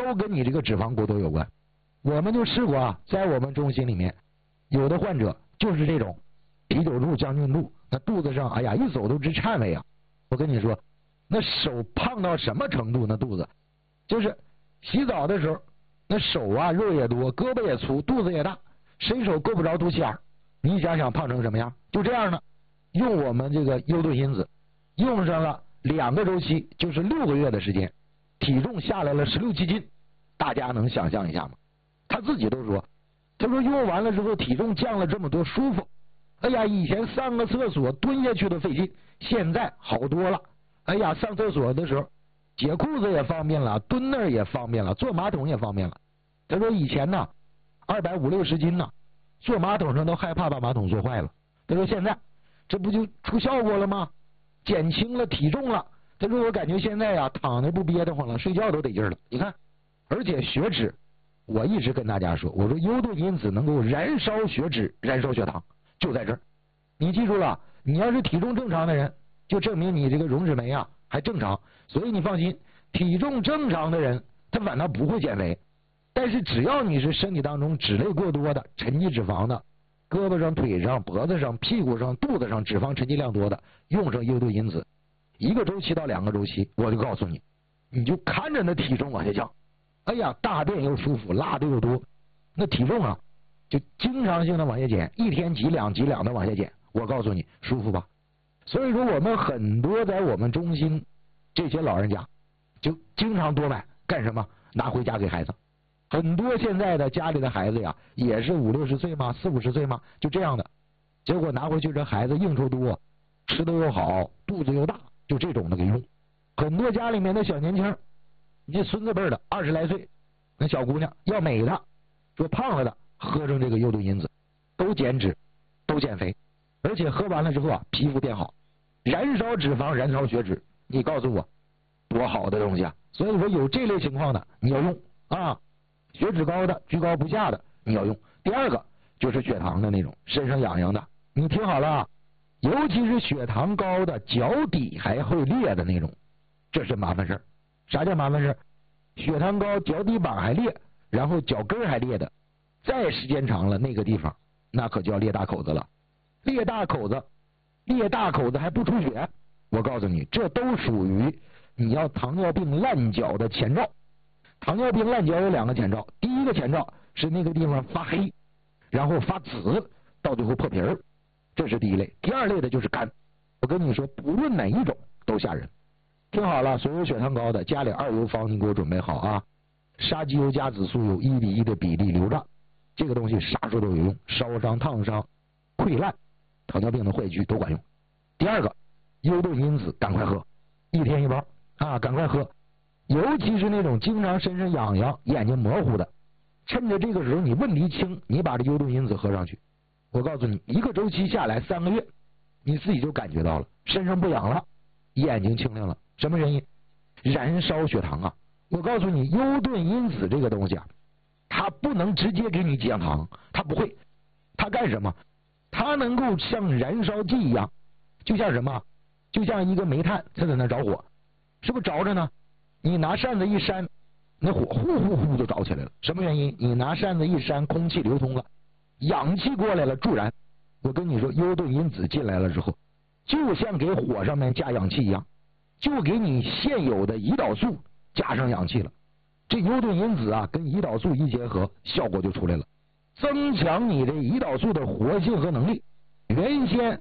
都跟你这个脂肪过多有关。我们就试过啊，在我们中心里面，有的患者就是这种啤酒肚、将军肚，那肚子上，哎呀，一走都直颤巍啊！我跟你说，那手胖到什么程度？那肚子就是洗澡的时候，那手啊肉也多，胳膊也粗，肚子也大，伸手够不着肚脐眼。你想想胖成什么样？就这样呢，用我们这个优盾因子，用上了2个周期，就是6个月的时间，体重下来了16、17斤，大家能想象一下吗？他自己都说，他说用完了之后体重降了这么多，舒服。哎呀，以前上个厕所蹲下去都费劲，现在好多了。哎呀，上厕所的时候解裤子也方便了，蹲那儿也方便了，坐马桶也方便了。他说以前呢250、60斤呢，坐马桶上都害怕把马桶坐坏了。他说现在这不就出效果了吗？减轻了体重了。他说我感觉现在呀躺着不憋得慌了，睡觉都得劲了。你看，而且血脂，我一直跟大家说，我说优盾因子能够燃烧血脂、燃烧血糖，就在这儿。你记住了，你要是体重正常的人，就证明你这个溶脂酶啊还正常，所以你放心，体重正常的人他反倒不会减肥。但是只要你是身体当中脂类过多的、沉积脂肪的，胳膊上、腿上、脖子上、屁股上、肚子上脂肪沉积量多的，用上优盾因子，1个周期到2个周期，我就告诉你，你就看着那体重往下降。哎呀，大便又舒服，拉的又多，那体重啊就经常性的往下减，1天几两几两的往下减。我告诉你，舒服吧？所以说我们很多在我们中心这些老人家就经常多买，干什么？拿回家给孩子。很多现在的家里的孩子呀，也是50、60岁嘛，40、50岁嘛，就这样的。结果拿回去这孩子应酬多，吃的又好，肚子又大，就这种的给用。很多家里面的小年轻，你孙子辈的20来岁，那小姑娘要美的，说胖了的，喝上这个优盾因子，都减脂，都减肥，而且喝完了之后啊，皮肤变好，燃烧脂肪，燃烧血脂。你告诉我，多好的东西啊！所以说有这类情况的你要用啊，血脂高的、居高不下的你要用。第二个就是血糖的那种，身上痒痒的，你听好了啊，尤其是血糖高的，脚底还会裂的那种，这是麻烦事儿。啥叫麻烦事儿？血糖高，脚底板还裂，然后脚跟还裂的，再时间长了，那个地方那可叫裂大口子了。裂大口子还不出血，我告诉你，这都属于你要糖尿病烂脚的前兆。糖尿病烂脚有2个前兆，第一个前兆是那个地方发黑，然后发紫，到最后破皮儿，这是第一类。第2类的就是干。我跟你说，不论哪一种都吓人。听好了，所有血糖高的，家里2油方你给我准备好啊，沙棘油加紫苏油1:1的比例留着，这个东西啥时候都有用，烧伤、烫伤、溃烂、糖尿病的坏疽都管用。第2个，优盾因子赶快喝，1天1包啊，赶快喝。尤其是那种经常身上痒痒、眼睛模糊的，趁着这个时候你问题轻，你把这优盾因子喝上去，我告诉你，1个周期下来3个月，你自己就感觉到了，身上不痒了，眼睛清亮了。什么原因？燃烧血糖啊！我告诉你，优盾因子这个东西啊，它不能直接给你降糖，它不会，它干什么？它能够像燃烧剂一样，就像什么？就像一个煤炭，它在那着火，是不是着着呢？你拿扇子一扇，那火呼呼呼就着起来了。什么原因？你拿扇子一扇，空气流通了，氧气过来了，助燃。我跟你说，优盾因子进来了之后，就像给火上面加氧气一样，就给你现有的胰岛素加上氧气了。这优盾因子啊，跟胰岛素一结合，效果就出来了，增强你这胰岛素的活性和能力。原先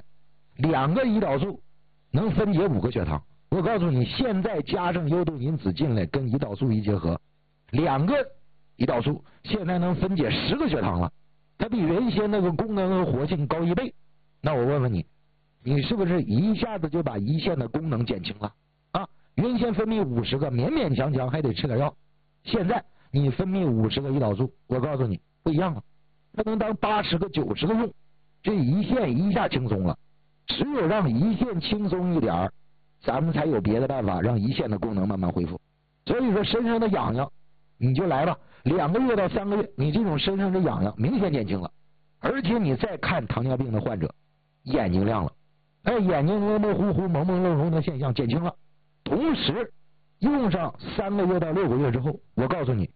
2个胰岛素能分解5个血糖，我告诉你，现在加上优盾因子进来，跟胰岛素一结合，2个胰岛素现在能分解10个血糖了，它比原先那个功能和活性高1倍。那我问问你，你是不是一下子就把胰腺的功能减轻了啊？原先分泌50个，勉勉强强还得吃点药，现在你分泌50个胰岛素，我告诉你不一样了，它能当80个、90个用，这胰腺一下轻松了。只有让胰腺轻松一点，咱们才有别的办法让胰腺的功能慢慢恢复。所以说身上的痒痒你就来吧，2个月到3个月，你这种身上的痒痒明显减轻了，而且你再看糖尿病的患者，眼睛亮了，眼睛模模糊糊、朦朦胧胧的现象减轻了。同时用上3个月到6个月之后，我告诉你，